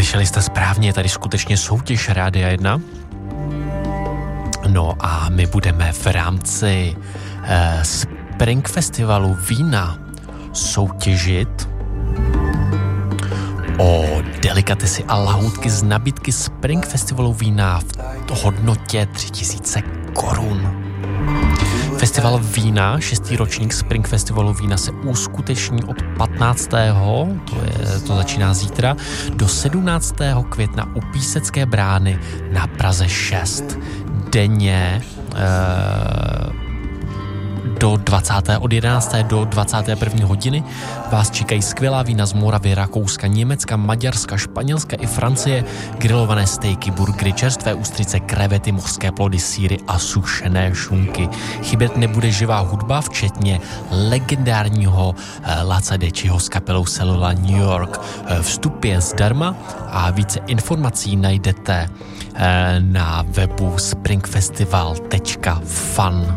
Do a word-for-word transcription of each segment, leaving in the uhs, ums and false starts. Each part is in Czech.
Slyšeli jste správně, je tady skutečně soutěž Rádia jedna. No a my budeme v rámci eh, Spring Festivalu vína soutěžit o delikatesy a lahůdky z nabídky Spring Festivalu vína v hodnotě tři tisíce korun. Festival vína, šestý ročník Spring Festivalu vína se uskuteční od patnáctého to, je, to začíná zítra, do sedmnáctého května u Písecké brány na Praze šest. Denně eh, do dvacátého od jedenácté do dvacáté první hodiny vás čekají skvělá vína z Moravy, Rakouska, Německa, Maďarska, Španělska i Francie, grilované stejky, burgery, čerstvé ústřice, krevety, mořské plody, sýry a sušené šunky. Chybět nebude živá hudba, včetně legendárního eh, Laca Decciho s kapelou Cellular New York. Eh, vstup je zdarma a více informací najdete eh, na webu springfestival tečka fun.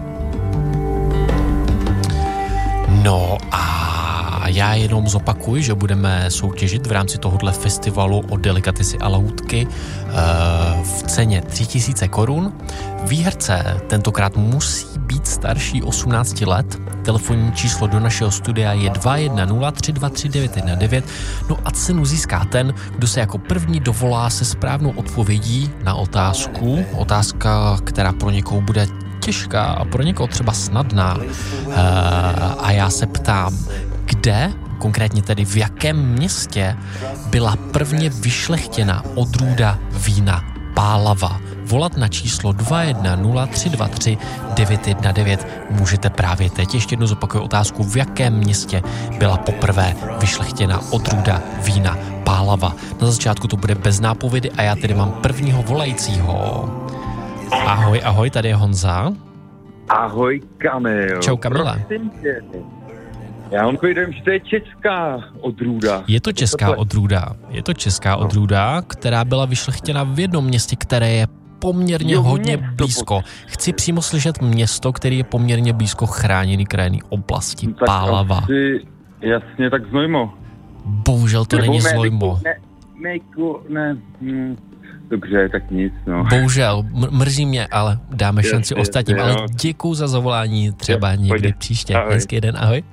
No a já jenom zopakuji, že budeme soutěžit v rámci tohohle festivalu o delikatesy a lahůdky v ceně tři tisíce korun. Výherce tentokrát musí být starší osmnáct let. Telefonní číslo do našeho studia je dva jedna nula tři dva tři devět jedna devět. No a cenu získá ten, kdo se jako první dovolá se správnou odpovědí na otázku. Otázka, která pro někoho bude těžká a pro někoho třeba snadná. Uh, a já se ptám, kde, konkrétně tedy v jakém městě byla prvně vyšlechtěna odrůda vína Pálava. Volat na číslo dva jedna nula tři dva tři devět jedna devět můžete právě teď. Ještě jednou zopakuju otázku, v jakém městě byla poprvé vyšlechtěna odrůda vína Pálava. Na začátku to bude bez nápovědy a já tedy mám prvního volajícího. Ahoj, ahoj, tady je Honza. Ahoj, Kamil. Čau, Kamile. Já mám takový dojem, že to je česká odrůda. Je to česká odrůda. Je to česká no. odrůda, která byla vyšlechtěna v jednom městě, které je poměrně jo, hodně blízko. Chci přímo slyšet město, které je poměrně blízko chráněný krajinný oblasti. No, Pálava. Asi, jasně, tak Znojmo. Bohužel to Nebo není ne, Znojmo. Ne, ne, ne, hm. Dobře, tak nic, no. Bohužel, mrzí mě, ale dáme šanci yes, ostatním, yes, ale děkuju za zavolání, třeba yes, někdy pojde. Příště. Ahoj. Hezký den, ahoj.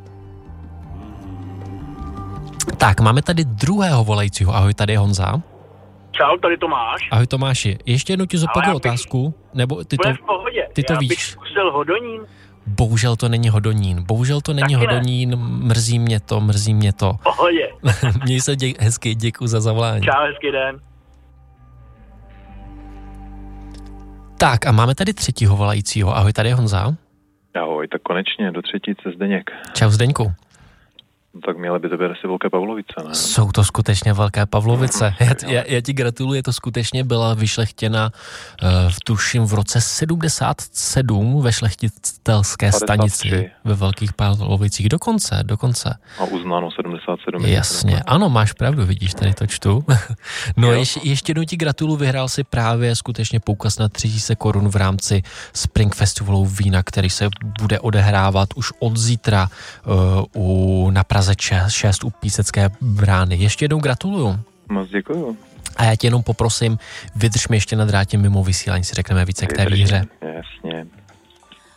Tak, máme tady druhého volajícího, ahoj, tady je Honza. Čau, tady Tomáš. Ahoj Tomáši, ještě jednou ti zopakuju otázku, nebo ty to, ty to já víš. Já bych zkusil Hodonín. Bohužel to není Hodonín, bohužel to není Taky Hodonín, ne. mrzí mě to, mrzí mě to. Pohodě. Měj se dě- hezky, děkuju za zavolání. Čau, hezký den. Tak a máme tady třetího volajícího. Ahoj, tady je Honza. Ahoj, tak konečně do třetíce Zdeněk. Čau Zdeňku. No, tak měly by to být asi Velké Pavlovice, ne? Jsou to skutečně Velké Pavlovice. Já, já, já ti gratuluji, to skutečně byla vyšlechtěna uh, v tuším v roce sedmdesát sedm ve šlechtitelské stanici ve Velkých Pavlovicích. Dokonce, dokonce. A uznáno sedmdesát sedm. Jasně, ano, máš pravdu, vidíš, tady to čtu. No ještě, ještě jednou ti gratuluji, vyhrál si právě skutečně poukaz na tři tisíce korun v rámci Spring Festivalu vína, který se bude odehrávat už od zítra uh, u na Praze šest u Písecké brány. Ještě jednou gratuluju. Moc děkuju. A já tě jenom poprosím, vydrž mi ještě na drátě mimo vysílání, si řekneme více k té výhře. Jasně.